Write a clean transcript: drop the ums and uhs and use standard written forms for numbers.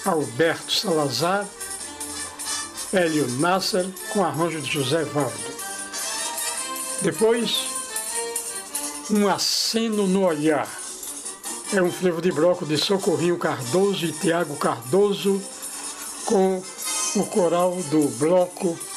Alberto Salazar, Hélio Nasser, com arranjo de José Valdo. Depois, Um Aceno no Olhar. É um frevo de bloco de Socorrinho Cardoso e Tiago Cardoso, com o coral do bloco